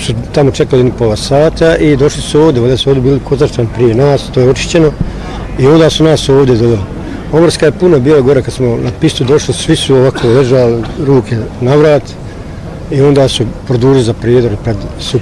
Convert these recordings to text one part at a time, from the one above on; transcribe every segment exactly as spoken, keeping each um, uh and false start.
su tamo čekali jedno pola sata i došli su ovdje, ovdje su ovdje bili Kozačani prije nas, to je očišćeno i onda su nas ovdje doveli. Omorska je puno bila gore kad smo na pistu došli, svi su ovako ležali, ruke na vrat i onda su produžili za prijedor pred sup.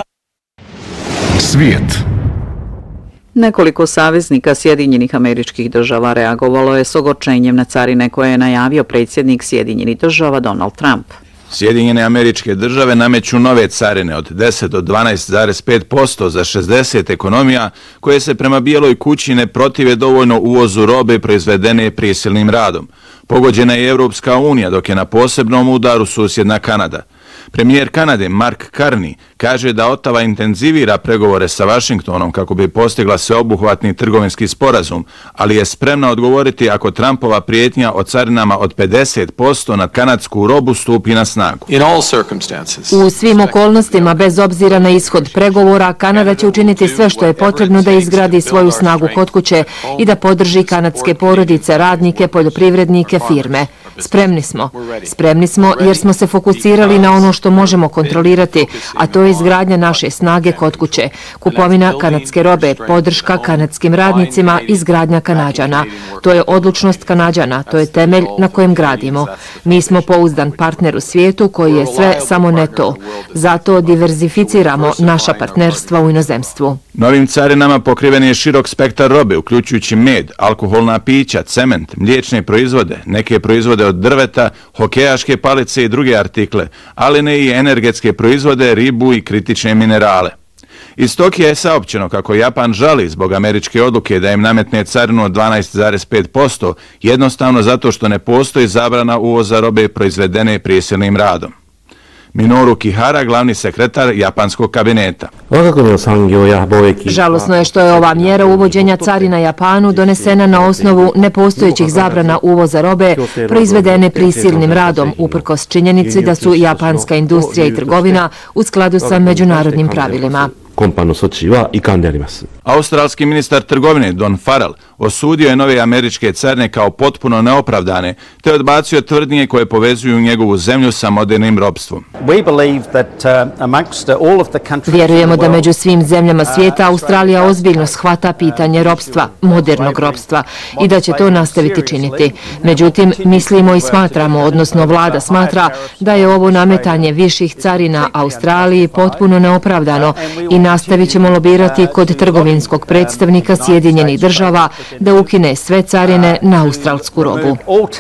Svijet. Nekoliko saveznika Sjedinjenih Američkih Država reagovalo je s ogorčenjem na carine koje je najavio predsjednik Sjedinjenih Država Donald Trump. Sjedinjene Američke Države nameću nove carine od deset do dvanaest zarez pet posto za šezdeset ekonomija koje se prema Bijeloj kući ne protive dovoljno uvozu robe proizvedene prisilnim radom. Pogođena je Evropska unija, dok je na posebnom udaru susjedna Kanada. Premijer Kanade Mark Carney kaže da Ottawa intenzivira pregovore sa Vašingtonom kako bi postigla sveobuhvatni trgovinski sporazum, ali je spremna odgovoriti ako Trumpova prijetnja o carinama od pedeset posto na kanadsku robu stupi na snagu. U svim okolnostima, bez obzira na ishod pregovora, Kanada će učiniti sve što je potrebno da izgradi svoju snagu kod kuće i da podrži kanadske porodice, radnike, poljoprivrednike, firme. Spremni smo. Spremni smo jer smo se fokusirali na ono što možemo kontrolirati, a to je izgradnja naše snage kod kuće, kupovina kanadske robe, podrška kanadskim radnicima, izgradnja Kanađana. To je odlučnost Kanađana, to je temelj na kojem gradimo. Mi smo pouzdan partner u svijetu koji je sve samo ne to. Zato diverzificiramo naša partnerstva u inozemstvu. Novim carinama pokriven je širok spektar robe, uključujući med, alkoholna pića, cement, mliječne proizvode, neke proizvode od drveta, hokejaške palice i druge artikle, ali ne i energetske proizvode, ribu i kritične minerale. Iz Tokija je saopćeno kako Japan žali zbog američke odluke da im nametne carinu od dvanaest zarez pet posto, jednostavno zato što ne postoji zabrana uvoza robe proizvedene prisilnim radom. Minoru Kihara, glavni sekretar japanskog kabineta. Žalosno je što je ova mjera uvođenja carina Japanu donesena na osnovu nepostojećih zabrana uvoza robe proizvedene prisilnim radom, uprkos činjenici da su japanska industrija i trgovina u skladu sa međunarodnim pravilima. Australski ministar trgovine Don Farrell osudio je nove američke carine kao potpuno neopravdane, te odbacio tvrdnje koje povezuju njegovu zemlju sa modernim ropstvom. Vjerujemo da među svim zemljama svijeta Australija ozbiljno shvata pitanje ropstva, modernog ropstva, i da će to nastaviti činiti. Međutim, mislimo i smatramo, odnosno vlada smatra, da je ovo nametanje viših carina Australiji potpuno neopravdano i nastavit ćemo lobirati kod trgovinskog predstavnika Sjedinjenih Država da ukine sve carine na australsku robu.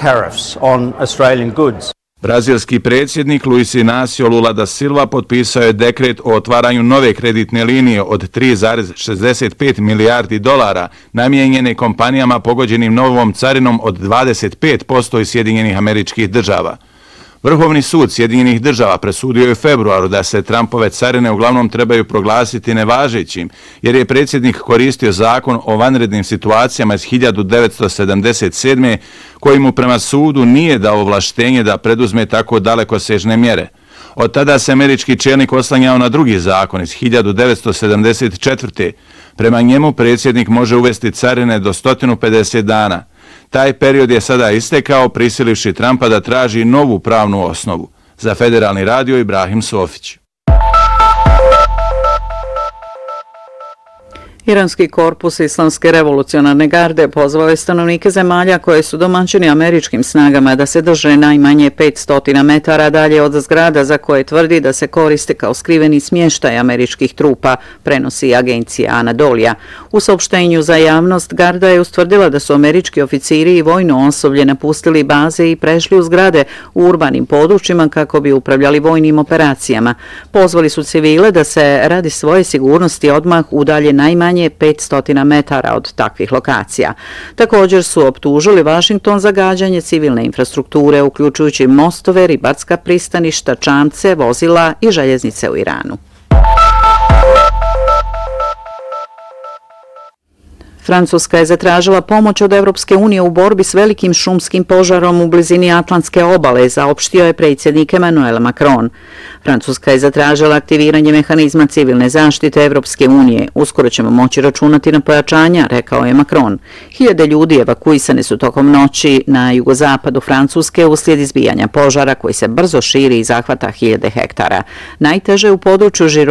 Brazilski predsjednik Luis Inácio Lula da Silva potpisao je dekret o otvaranju nove kreditne linije od tri zarez šezdeset pet milijardi dolara namijenjene kompanijama pogođenim novom carinom od dvadeset pet posto iz Sjedinjenih Američkih Država. Vrhovni sud Sjedinjenih Država presudio je u februaru da se Trumpove carine uglavnom trebaju proglasiti nevažećim, jer je predsjednik koristio zakon o vanrednim situacijama iz hiljadu devetsto sedamdeset sedme koji mu prema sudu nije dao ovlaštenje da preduzme tako dalekosežne mjere. Od tada se američki čelnik oslanjao na drugi zakon iz hiljadu devetsto sedamdeset četvrte Prema njemu predsjednik može uvesti carine do sto pedeset dana. Taj period je sada istekao, prisilivši Trumpa da traži novu pravnu osnovu. Za Federalni radio Ibrahim Sofić. Iranski korpus Islamske revolucionarne garde pozvao je stanovnike zemalja koje su domaćini američkim snagama da se drže najmanje petsto metara dalje od zgrada za koje tvrdi da se koriste kao skriveni smještaj američkih trupa, prenosi agencija Anadolija. U saopštenju za javnost garda je ustvrdila da su američki oficiri i vojno osoblje napustili baze i prešli u zgrade u urbanim područjima kako bi upravljali vojnim operacijama. Pozvali su civile da se radi svoje sigurnosti odmah udalje najmanje petsto metara od takvih lokacija. Također su optužili Vašington za gađanje civilne infrastrukture, uključujući mostove, ribarska pristaništa, čamce, vozila i željeznice u Iranu. Francuska je zatražila pomoć od Evropske unije u borbi s velikim šumskim požarom u blizini Atlantske obale, saopštio je predsjednik Emmanuel Macron. Francuska je zatražila aktiviranje mehanizma civilne zaštite Evropske unije. Uskoro ćemo moći računati na pojačanja, rekao je Macron. Hiljade ljudi evakuisane su tokom noći na jugozapadu Francuske uslijed izbijanja požara koji se brzo širi i zahvata hiljade hektara. Najteže u području Žiro